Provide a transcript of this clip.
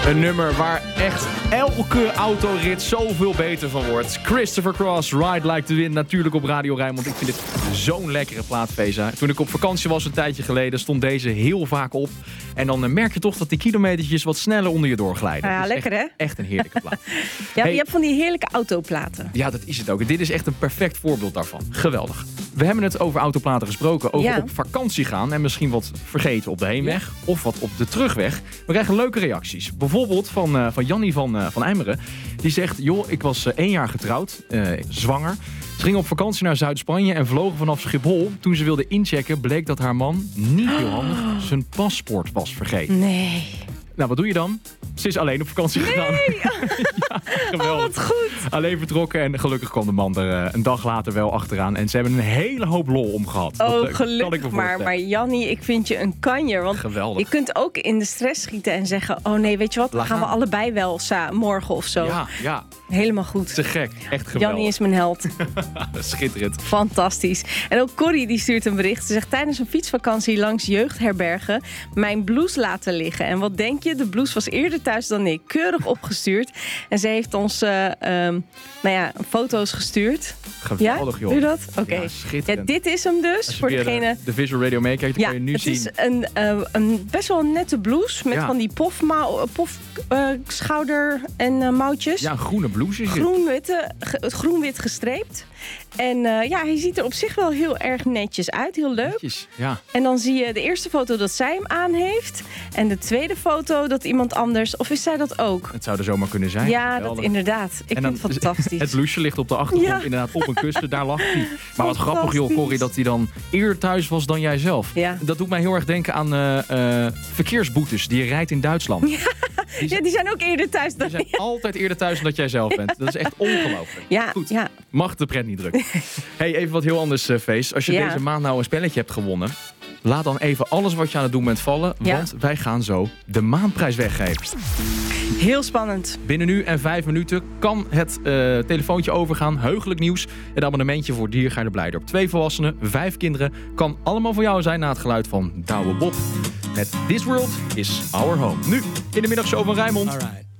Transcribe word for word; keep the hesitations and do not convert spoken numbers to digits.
Een nummer waar echt elke autorit zoveel beter van wordt. Christopher Cross, Ride Like the Wind, natuurlijk op Radio Rijnmond. Ik vind dit zo'n lekkere plaat, Feza. Toen ik op vakantie was een tijdje geleden, stond deze heel vaak op. En dan uh, merk je toch dat die kilometertjes wat sneller onder je doorglijden. Ja, lekker echt, hè? Echt een heerlijke plaat. Ja, hey, je hebt van die heerlijke autoplaten. Ja, dat is het ook. Dit is echt een perfect voorbeeld daarvan. Geweldig. We hebben het over autoplaten gesproken. Over Ja. op vakantie gaan en misschien wat vergeten op de heenweg. Ja. Of wat op de terugweg. We krijgen leuke reacties. Bijvoorbeeld van, uh, van Jannie van, uh, van Eimeren. Die zegt, joh, ik was uh, één jaar getrouwd. Uh, zwanger. Ze ging op vakantie naar Zuid-Spanje en vlogen vanaf Schiphol. Toen ze wilde inchecken, bleek dat haar man, niet heel handig, zijn paspoort was vergeten. Nee. Nou, wat doe je dan? Ze is alleen op vakantie nee. gegaan. Ja, geweldig. Oh, wat goed. Alleen vertrokken en gelukkig kwam de man er uh, een dag later wel achteraan. En ze hebben een hele hoop lol om gehad. Oh, dat, uh, gelukkig kan ik me maar. Maar Jannie, ik vind je een kanjer. Want geweldig. Je kunt ook in de stress schieten en zeggen... oh nee, weet je wat, dan Laat gaan we gaan. allebei wel sa- morgen of zo. Ja, ja. Helemaal goed. Te gek. Echt geweldig. Jannie is mijn held. Schitterend. Fantastisch. En ook Corrie die stuurt een bericht. Ze zegt tijdens een fietsvakantie langs jeugdherbergen mijn blouse laten liggen. En wat denk je? De blouse was eerder thuis dan ik. Keurig opgestuurd. En ze heeft ons uh, um, nou ja, foto's gestuurd. Geweldig, ja? joh. Doe je dat? Oké. Okay. Ja, schitterend. dit is hem dus. Als je voor degene... de, de visual radio meekijkt, dan ja, kan je nu het zien. is een, uh, een best wel een nette blouse. Met ja. van die pof, pof uh, schouder en uh, mouwtjes. Ja, een groene blouse. Groen-witte, ge, groen-wit gestreept. En uh, ja, hij ziet er op zich wel heel erg netjes uit. Heel leuk. Netjes, ja. En dan zie je de eerste foto dat zij hem aan heeft. En de tweede foto dat iemand anders... Of is zij dat ook? Het zou er zomaar kunnen zijn. Ja, geweldig. dat inderdaad. Ik en dan, vind het fantastisch. Het blouseje ligt op de achtergrond ja. inderdaad op een kussen. Daar lag hij. Maar wat grappig, joh, Corrie, dat hij dan eerder thuis was dan jij zelf. Ja. Dat doet mij heel erg denken aan uh, uh, verkeersboetes die je rijdt in Duitsland. Ja. Die, zijn, ja, die zijn ook eerder thuis dan Die zijn altijd eerder thuis dan dat jij zelf bent. Dat is echt ongelooflijk. Ja, goed. Ja. Mag de pret niet drukken. Hey, even wat heel anders, uh, Feest. Als je ja. deze maand nou een spelletje hebt gewonnen... laat dan even alles wat je aan het doen bent vallen. Ja. Want wij gaan zo de maandprijs weggeven. Heel spannend. Binnen nu en vijf minuten kan het uh, telefoontje overgaan. Heugelijk nieuws. Een abonnementje voor Diergaarde Blijdorp. Twee volwassenen, vijf kinderen. Kan allemaal voor jou zijn na het geluid van Douwe Bob. Met This World is Our Home. Nu in de middagshow van Rijnmond. All right.